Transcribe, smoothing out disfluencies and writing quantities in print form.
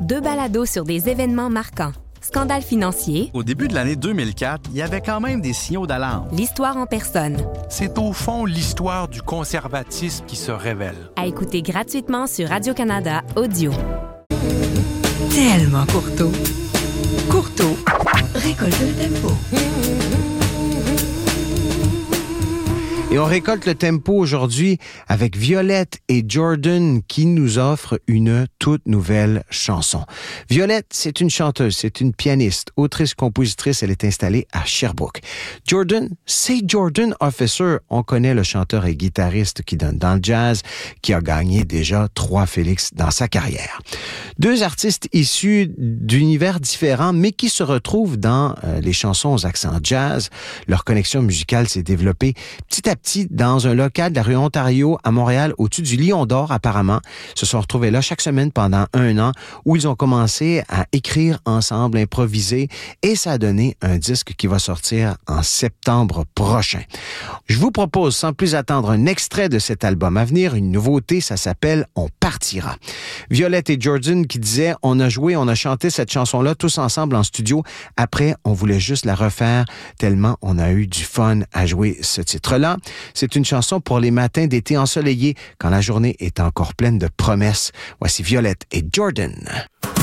2 balados sur des événements marquants. Scandale financier. Au début de l'année 2004, il y avait quand même des signaux d'alarme. L'histoire en personne. C'est au fond l'histoire du conservatisme qui se révèle. À écouter gratuitement sur Radio-Canada Audio. Tellement courteau. Courteau récolte le tempo. Et on récolte le tempo aujourd'hui avec Violette et Jordan qui nous offrent une toute nouvelle chanson. Violette, c'est une chanteuse, c'est une pianiste, autrice-compositrice, elle est installée à Sherbrooke. Jordan, c'est Jordan Officer. On connaît le chanteur et guitariste qui donne dans le jazz, qui a gagné déjà 3 Félix dans sa carrière. 2 artistes issus d'univers différents, mais qui se retrouvent dans les chansons aux accents jazz. Leur connexion musicale s'est développée petit à petit dans un local de la rue Ontario à Montréal, au-dessus du Lion d'Or apparemment. Ils se sont retrouvés là chaque semaine pendant 1 an où ils ont commencé à écrire ensemble, improviser et ça a donné un disque qui va sortir en septembre prochain. Je vous propose sans plus attendre un extrait de cet album à venir, une nouveauté, ça s'appelle « On partira ». Violette et Jordan qui disaient « On a joué, on a chanté cette chanson-là tous ensemble en studio. Après, on voulait juste la refaire tellement on a eu du fun à jouer ce titre-là. » C'est une chanson pour les matins d'été ensoleillés quand la journée est encore pleine de promesses. Voici Violette et Jordan.